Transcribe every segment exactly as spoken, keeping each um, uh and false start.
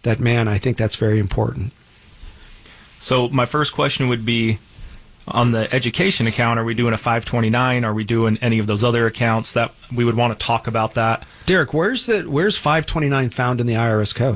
that, man, I think that's very important. So my first question would be, on the education account, are we doing a five twenty-nine? Are we doing any of those other accounts? That we would want to talk about that. Derek, where's the where's five twenty-nine found in the I R S code?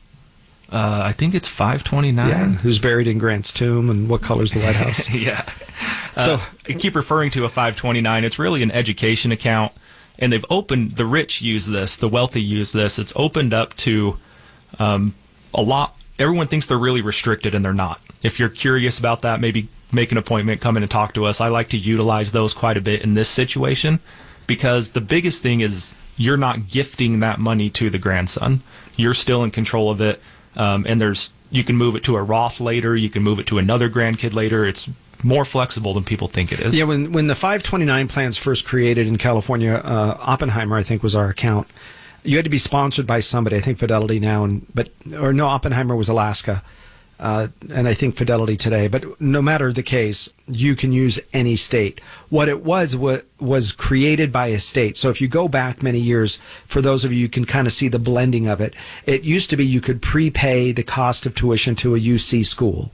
Uh, I think it's five twenty-nine. Yeah, who's buried in Grant's tomb and what color's the White House? Yeah. So uh, I keep referring to a five twenty-nine. It's really an education account, and they've opened, the rich use this, the wealthy use this. It's opened up to um, a lot. Everyone thinks they're really restricted, and they're not. If you're curious about that, maybe make an appointment, come in and talk to us. I like to utilize those quite a bit in this situation, because the biggest thing is you're not gifting that money to the grandson. You're still in control of it, um, and there's you can move it to a Roth later. You can move it to another grandkid later. It's more flexible than people think it is. Yeah, when when the five twenty-nine plans first created in California, uh, Oppenheimer, I think, was our account. You had to be sponsored by somebody. I think Fidelity now, and but or no, Oppenheimer was Alaska. Uh, and I think Fidelity today. But no matter the case, you can use any state. What it was what was created by a state. So if you go back many years, for those of you who can kind of see the blending of it, it used to be you could prepay the cost of tuition to a U C school.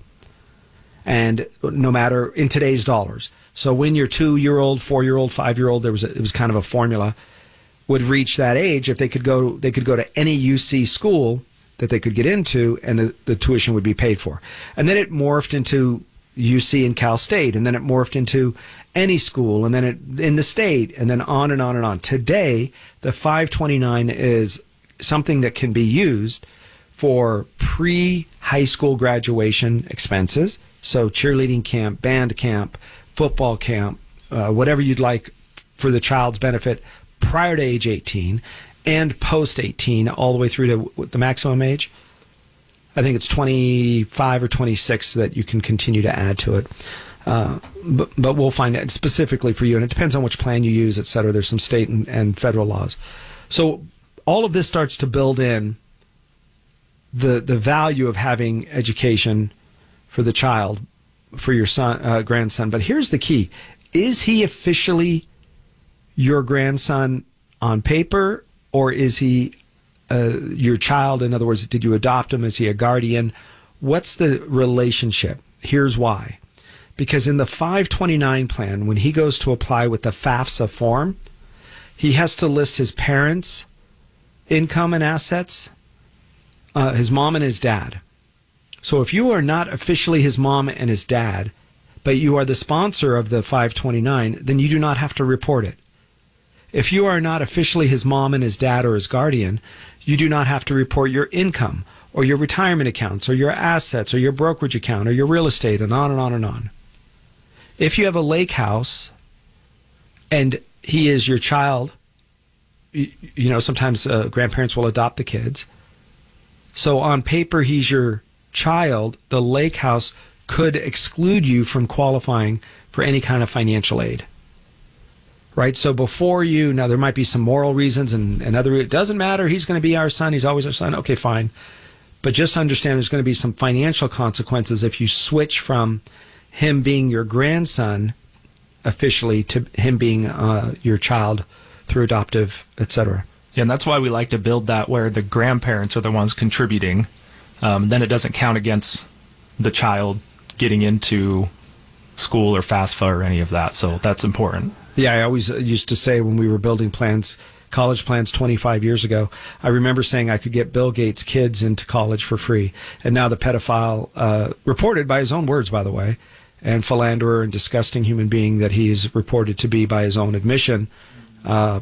And no matter in today's dollars. So when your two-year-old, four-year-old, five-year-old, there was a, it was kind of a formula, would reach that age, if they could go, they could go to any U C school that they could get into, and the, the tuition would be paid for. And then it morphed into U C and Cal State, and then it morphed into any school, and then it in the state, and then on and on and on. Today, the five twenty-nine is something that can be used for pre-high school graduation expenses, so cheerleading camp, band camp, football camp, uh, whatever you'd like for the child's benefit prior to age eighteen, and post eighteen, all the way through to the maximum age. I think it's twenty-five or twenty-six that you can continue to add to it. Uh, but, but we'll find it specifically for you, and it depends on which plan you use, et cetera. There's some state and, and federal laws. So all of this starts to build in the the value of having education for the child, for your son, uh, grandson. But here's the key. Is he officially your grandson on paper, or is he uh, your child? In other words, did you adopt him? Is he a guardian? What's the relationship? Here's why. Because in the five twenty-nine plan, when he goes to apply with the FAFSA form, he has to list his parents' income and assets, uh, his mom and his dad. So if you are not officially his mom and his dad, but you are the sponsor of the five twenty-nine, then you do not have to report it. If you are not officially his mom and his dad or his guardian, you do not have to report your income or your retirement accounts or your assets or your brokerage account or your real estate, and on and on and on. If you have a lake house and he is your child, you, you know, sometimes uh, grandparents will adopt the kids. So on paper, he's your child. The lake house could exclude you from qualifying for any kind of financial aid. Right? So before you, now there might be some moral reasons and, and other, it doesn't matter, he's going to be our son, he's always our son, okay, fine. But just understand there's going to be some financial consequences if you switch from him being your grandson officially to him being uh, your child through adoptive, et cetera. Yeah, and that's why we like to build that where the grandparents are the ones contributing. Um, then it doesn't count against the child getting into school or FAFSA or any of that. So that's important. Yeah, I always used to say when we were building plans, college plans twenty-five years ago, I remember saying I could get Bill Gates' kids into college for free. And now the pedophile, uh, reported by his own words, by the way, and philanderer and disgusting human being that he is reported to be by his own admission, uh,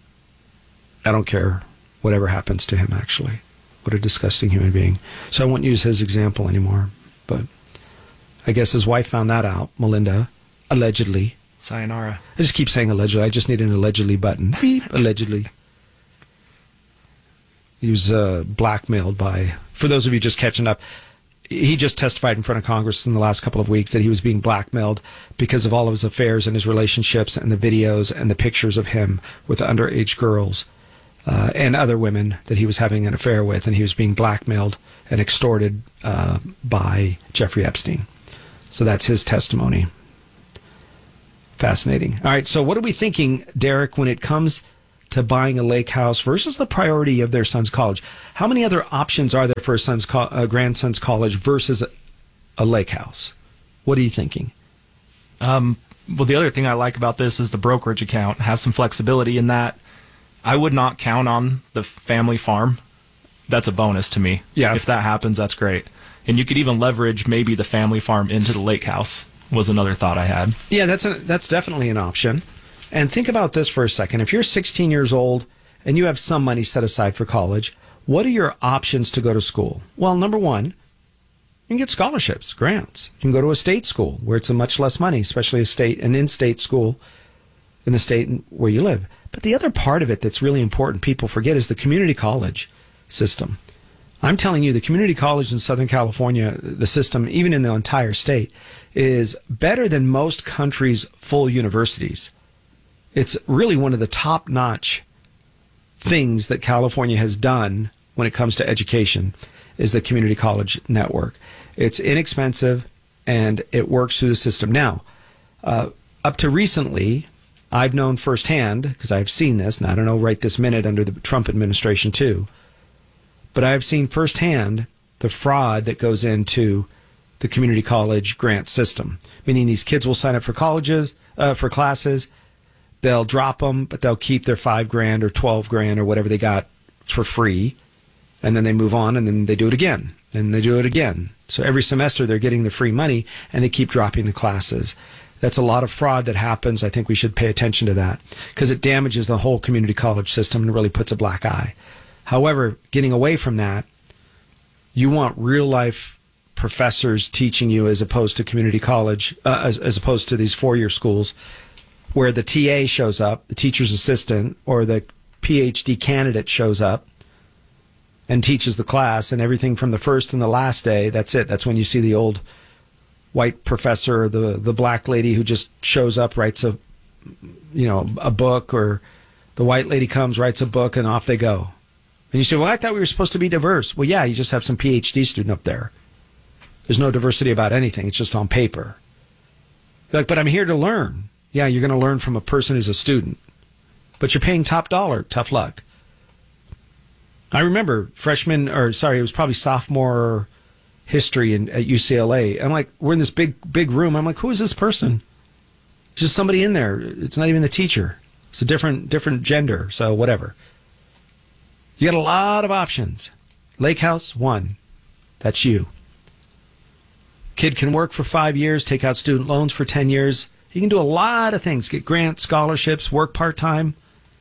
I don't care whatever happens to him, actually. What a disgusting human being. So I won't use his example anymore. But I guess his wife found that out, Melinda, allegedly. Sayonara. I just keep saying allegedly. I just need an allegedly button. Beep, allegedly. He was uh, blackmailed by, for those of you just catching up, he just testified in front of Congress in the last couple of weeks that he was being blackmailed because of all of his affairs and his relationships and the videos and the pictures of him with underage girls uh, and other women that he was having an affair with, and he was being blackmailed and extorted uh, by Jeffrey Epstein. So that's his testimony. Fascinating. All right, so what are we thinking, Derek, when it comes to buying a lake house versus the priority of their son's college? How many other options are there for a son's co- a grandson's college versus a, a lake house? What are you thinking? Um, well, the other thing I like about this is the brokerage account. Have some flexibility in that. I would not count on the family farm. That's a bonus to me. Yeah. If that happens, that's great. And you could even leverage maybe the family farm into the lake house was another thought I had. Yeah, that's a, that's definitely an option. And think about this for a second. If you're sixteen years old and you have some money set aside for college, what are your options to go to school? Well, number one, you can get scholarships, grants. You can go to a state school where it's a much less money, especially a state, an in-state school in the state where you live. But the other part of it that's really important, people forget, is the community college system. I'm telling you, the community college in Southern California, the system, even in the entire state, is better than most countries' full universities. It's really one of the top-notch things that California has done when it comes to education is the community college network. It's inexpensive, and it works through the system. Now, uh, up to recently, I've known firsthand, because I've seen this, and I don't know right this minute under the Trump administration too, but I've seen firsthand the fraud that goes into the community college grant system, meaning these kids will sign up for colleges, uh, for classes, they'll drop them, but they'll keep their five grand or twelve grand or whatever they got for free, and then they move on, and then they do it again, and they do it again. So every semester they're getting the free money, and they keep dropping the classes. That's a lot of fraud that happens. I think we should pay attention to that because it damages the whole community college system and really puts a black eye. However, getting away from that, you want real-life professors teaching you as opposed to community college, uh, as, as opposed to these four-year schools where the T A shows up, the teacher's assistant, or the P H D candidate shows up and teaches the class, and everything from the first and the last day, that's it. That's when you see the old white professor, or the the black lady who just shows up, writes a, you know, a book, or the white lady comes, writes a book, and off they go. And you say, well, I thought we were supposed to be diverse. Well, yeah, you just have some P H D student up there. There's no diversity about anything. It's just on paper. You're like, but I'm here to learn. Yeah, you're going to learn from a person who's a student. But you're paying top dollar. Tough luck. I remember freshman, or sorry, it was probably sophomore history in, at U C L A. I'm like, we're in this big, big room. I'm like, who is this person? It's just somebody in there. It's not even the teacher. It's a different, different gender. So whatever. You got a lot of options. Lake House, one. That's you. Kid can work for five years, take out student loans for ten years. You can do a lot of things. Get grants, scholarships, work part-time.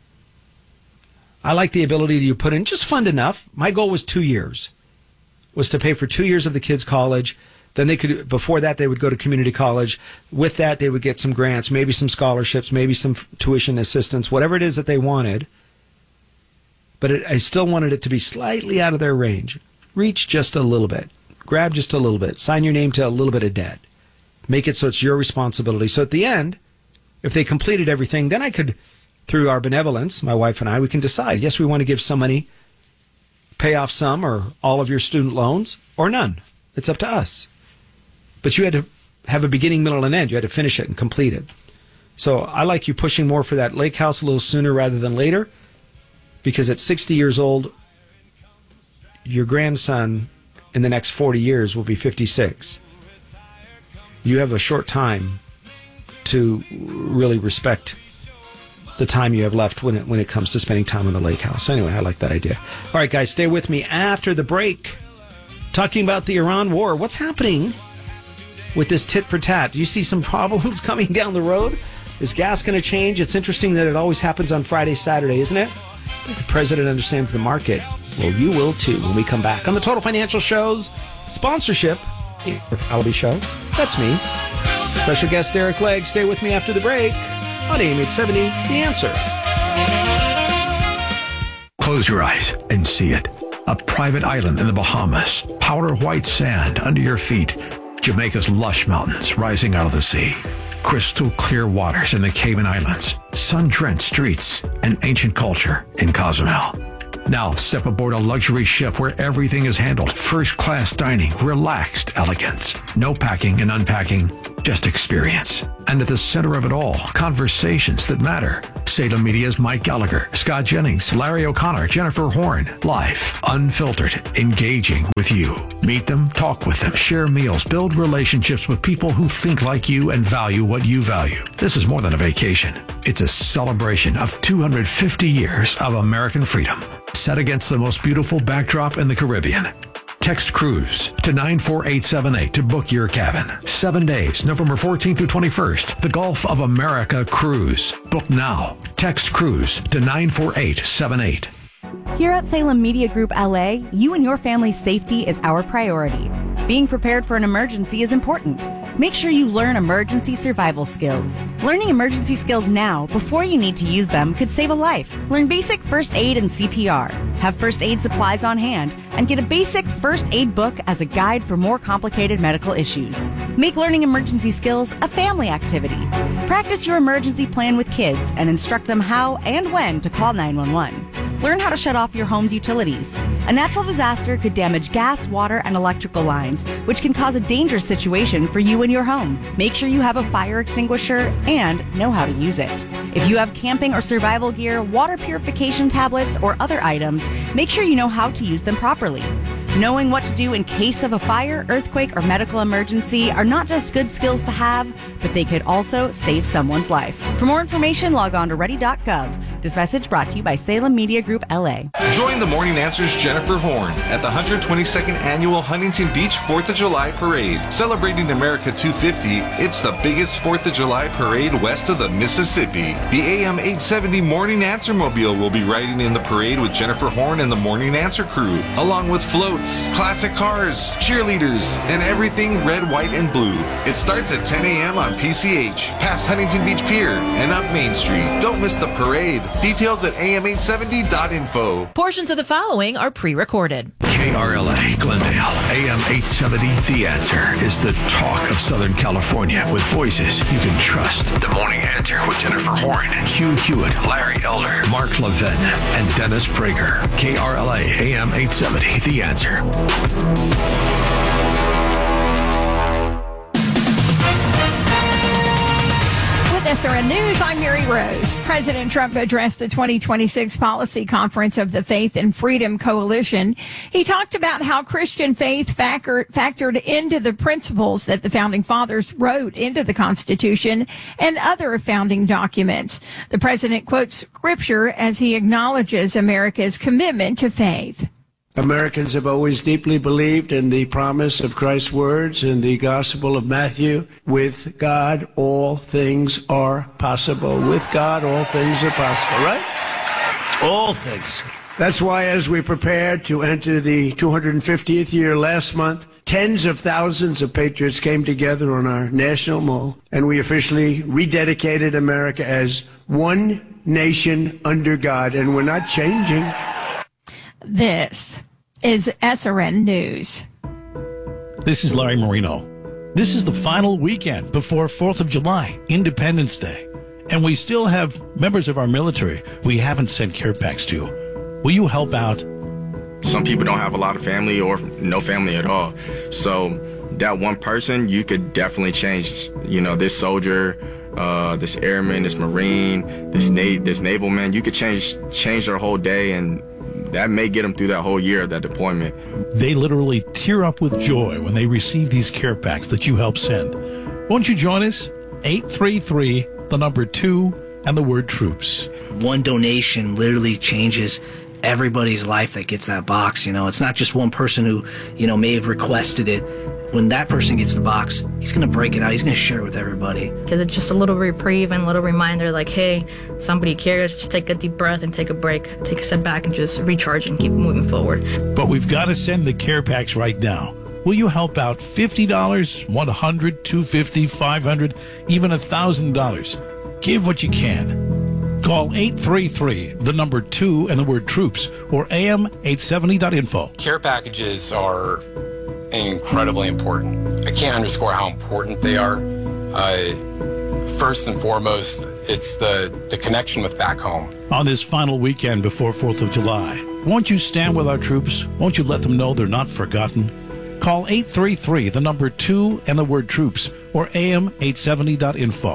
I like the ability to put in just fund enough. My goal was two years. Was to pay for two years of the kids' college. Then they could, before that, they would go to community college. With that, they would get some grants, maybe some scholarships, maybe some tuition assistance, whatever it is that they wanted. But it, I still wanted it to be slightly out of their range. Reach just a little bit. Grab just a little bit. Sign your name to a little bit of debt. Make it so it's your responsibility. So at the end, if they completed everything, then I could, through our benevolence, my wife and I, we can decide, yes, we want to give some money, pay off some or all of your student loans, or none. It's up to us. But you had to have a beginning, middle, and end. You had to finish it and complete it. So I like you pushing more for that lake house a little sooner rather than later, because at sixty years old, your grandson in the next forty years will be fifty-six. You have a short time to really respect the time you have left when it, when it comes to spending time on the lake house. So anyway, I like that idea. All right, guys, stay with me after the break. Talking about the Iran war. What's happening with this tit for tat? Do you see some problems coming down the road? Is gas going to change? It's interesting that it always happens on Friday, Saturday, isn't it? I think the president understands the market. Well, you will too when we come back on the Total Financial Show's sponsorship. Alibi Show. That's me. Special guest Derek Legg. Stay with me after the break on A M eight seventy, The Answer. Close your eyes and see it. A private island in the Bahamas. Powder white sand under your feet. Jamaica's lush mountains rising out of the sea. Crystal clear waters in the Cayman Islands. Sun-drenched streets and ancient culture in Cozumel. Now step aboard a luxury ship where everything is handled. First-class dining, relaxed elegance. No packing and unpacking, just experience. And at the center of it all, conversations that matter. Salem Media's Mike Gallagher, Scott Jennings, Larry O'Connor, Jennifer Horn. Live, unfiltered, engaging with you. Meet them, talk with them, share meals, build relationships with people who think like you and value what you value. This is more than a vacation. It's a celebration of two hundred fifty years of American freedom, set against the most beautiful backdrop in the Caribbean. Text cruise to nine four eight seven eight to book your cabin. Seven days, November fourteenth through twenty-first. The Gulf of America Cruise. Book now. Text cruise to nine four eight seven eight. Here at Salem Media Group L A, you and your family's safety is our priority. Being prepared for an emergency is important. Make sure you learn emergency survival skills. Learning emergency skills now, before you need to use them, could save a life. Learn basic first aid and C P R. Have first aid supplies on hand, and get a basic first aid book as a guide for more complicated medical issues. Make learning emergency skills a family activity. Practice your emergency plan with kids and instruct them how and when to call nine one one. Learn how to shut off your home's utilities. A natural disaster could damage gas, water, and electrical lines, which can cause a dangerous situation for you and your home. Make sure you have a fire extinguisher and know how to use it. If you have camping or survival gear, water purification tablets, or other items, make sure you know how to use them properly. Knowing what to do in case of a fire, earthquake, or medical emergency are not just good skills to have, but they could also save someone's life. For more information, log on to ready dot gov. This message brought to you by Salem Media Group L A. Join the Morning Answer's Jennifer Horn at the one hundred twenty-second Annual Huntington Beach fourth of July Parade. Celebrating America two fifty, it's the biggest fourth of July parade west of the Mississippi. The A M eight seventy Morning Answer Mobile will be riding in the parade with Jennifer Horn and the Morning Answer crew, along with floats, classic cars, cheerleaders, and everything red, white, and blue. It starts at ten a.m. on P C H, past Huntington Beach Pier, and up Main Street. Don't miss the parade. Details at A M eight seventy dot info. Portions of the following are pre-recorded. K R L A Glendale, A M eight seventy. The Answer is the talk of Southern California with voices you can trust. The Morning Answer with Jennifer Horn, Hugh Hewitt, Larry Elder, Mark Levin, and Dennis Prager. K R L A, A M eight seventy. The Answer. S R N News, I'm Mary Rose. President Trump addressed the twenty twenty-six policy conference of the Faith and Freedom Coalition. He talked about how Christian faith factor, factored into the principles that the Founding Fathers wrote into the Constitution and other founding documents. The president quotes scripture as he acknowledges America's commitment to faith. Americans have always deeply believed in the promise of Christ's words in the Gospel of Matthew. With God, all things are possible. With God, all things are possible, right? All things. That's why as we prepared to enter the two hundred fiftieth year last month, tens of thousands of patriots came together on our National Mall, and we officially rededicated America as one nation under God, and we're not changing. This is S R N News. This is Larry Marino. This is the final weekend before fourth of July, Independence Day. And we still have members of our military we haven't sent care packs to. Will you help out? Some people don't have a lot of family or no family at all. So that one person, you could definitely change, you know, this soldier, uh, this airman, this Marine, this na- this naval man. You could change change their whole day, and that may get them through that whole year of that deployment. They literally tear up with joy when they receive these care packs that you help send. Won't you join us? eight three three, the number two, and the word troops. One donation literally changes everybody's life that gets that box. You know, it's not just one person who, you know, may have requested it. When that person gets the box, he's going to break it out. He's going to share it with everybody. Because it's just a little reprieve and a little reminder like, hey, somebody cares. Just take a deep breath and take a break. Take a step back and just recharge and keep moving forward. But we've got to send the care packs right now. Will you help out fifty dollars, one hundred dollars, two hundred fifty dollars, five hundred dollars, even one thousand dollars? Give what you can. Call eight three three, the number two, and the word troops, or A M eight seventy dot info. Care packages are incredibly important. I can't underscore how important they are. Uh, first and foremost, it's the, the connection with back home. On this final weekend before fourth of July, won't you stand with our troops? Won't you let them know they're not forgotten? Call eight three three, the number two, and the word troops, or A M eight seventy dot info.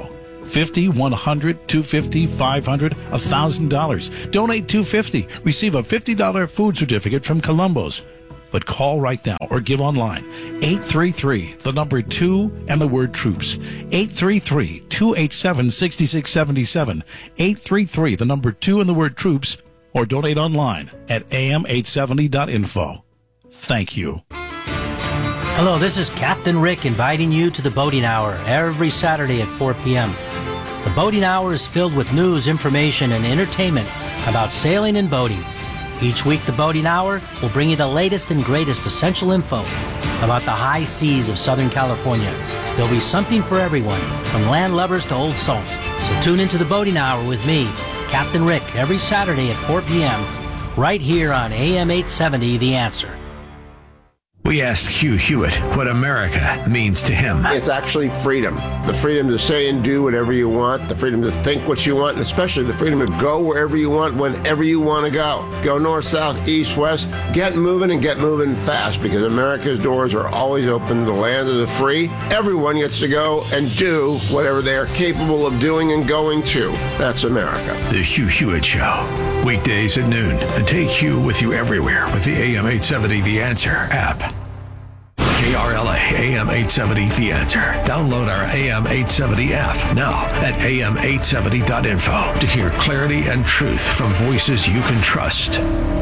fifty, one hundred, two hundred fifty dollars, five hundred dollars, one thousand dollars. Donate two hundred fifty dollars. Receive a fifty dollars food certificate from Columbo's. But call right now or give online. eight three three, the number two, and the word troops. eight three three, two eight seven, six six seven seven. eight three three, the number two, and the word troops. Or donate online at A M eight seventy dot info. Thank you. Hello, this is Captain Rick inviting you to the Boating Hour every Saturday at four p.m. The Boating Hour is filled with news, information, and entertainment about sailing and boating. Each week, the Boating Hour will bring you the latest and greatest essential info about the high seas of Southern California. There'll be something for everyone, from land lovers to old salts. So tune into the Boating Hour with me, Captain Rick, every Saturday at four p.m. right here on A M eight seventy, The Answer. We asked Hugh Hewitt what America means to him. It's actually freedom. The freedom to say and do whatever you want, the freedom to think what you want, and especially the freedom to go wherever you want, whenever you want to go. Go north, south, east, west. Get moving and get moving fast, because America's doors are always open to the land of the free. Everyone gets to go and do whatever they are capable of doing and going to. That's America. The Hugh Hewitt Show. Weekdays at noon. And take Hugh with you everywhere with the A M eight seventy The Answer app. K R L A A M eight seventy The Answer. Download our A M eight seventy app now at A M eight seventy dot info to hear clarity and truth from voices you can trust.